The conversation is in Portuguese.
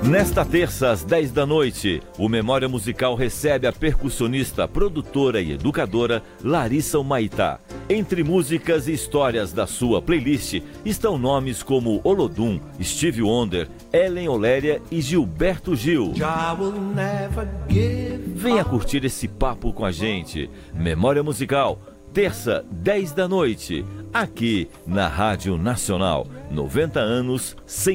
Nesta terça, às 10 da noite, o Memória Musical recebe a percussionista, produtora e educadora Larissa Humaitá. Entre músicas e histórias da sua playlist estão nomes como Olodum, Stevie Wonder, Ellen Oléria e Gilberto Gil. Venha curtir esse papo com a gente. Memória Musical, terça, 10 da noite, aqui na Rádio Nacional. 90 anos sem